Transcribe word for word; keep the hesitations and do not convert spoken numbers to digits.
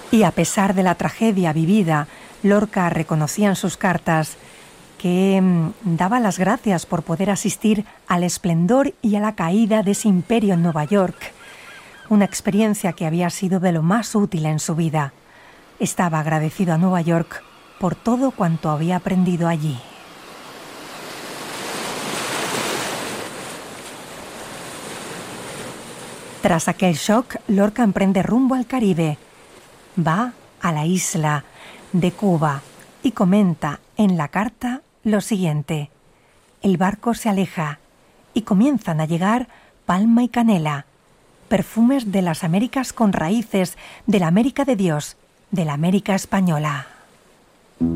Y a pesar de la tragedia vivida, Lorca reconocía en sus cartas que mmm, daba las gracias por poder asistir al esplendor y a la caída de ese imperio en Nueva York, una experiencia que había sido de lo más útil en su vida. Estaba agradecido a Nueva York por todo cuanto había aprendido allí. Tras aquel shock, Lorca emprende rumbo al Caribe. Va a la isla de Cuba y comenta en la carta lo siguiente: el barco se aleja y comienzan a llegar palma y canela, perfumes de las Américas con raíces, de la América de Dios, de la América española.